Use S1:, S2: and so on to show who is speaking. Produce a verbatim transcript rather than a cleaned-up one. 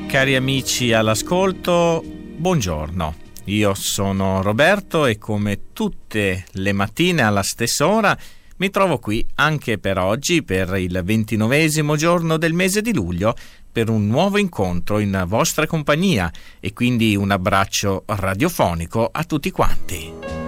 S1: cari amici all'ascolto, buongiorno. Io sono Roberto e come tutte le mattine alla stessa ora mi trovo qui anche per oggi, per il ventinovesimo giorno del mese di luglio, per un nuovo incontro in vostra compagnia, e quindi un abbraccio radiofonico a tutti quanti.